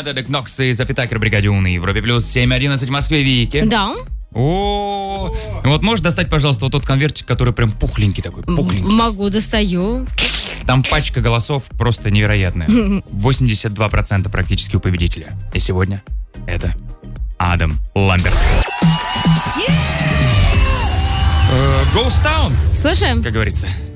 Дедек Нокс и Запитакер Бригаде на Европе плюс 7:11 в Москве. Вики. Да. О, вот можешь достать, пожалуйста, вот тот конвертик, который прям пухленький такой, пухленький. Могу, достаю. Там пачка голосов просто невероятная. 82% практически у победителя. И сегодня это Адам Ламберт. Ghost Town, Слушаем. как говорится.